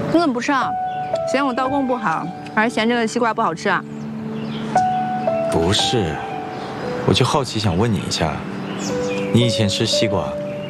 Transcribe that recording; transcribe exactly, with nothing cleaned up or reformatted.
你怎么不吃啊？嫌我刀工不好，还是嫌这个西瓜不好吃啊？ 不是，我就好奇想问你一下，你以前吃西瓜